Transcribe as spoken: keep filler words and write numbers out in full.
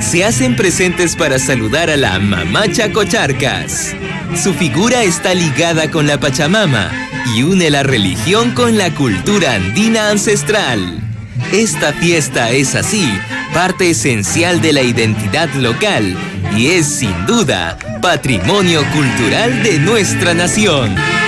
se hacen presentes para saludar a la Mamacha Cocharcas. Su figura está ligada con la Pachamama y une la religión con la cultura andina ancestral. Esta fiesta es así, parte esencial de la identidad local y es sin duda patrimonio cultural de nuestra nación.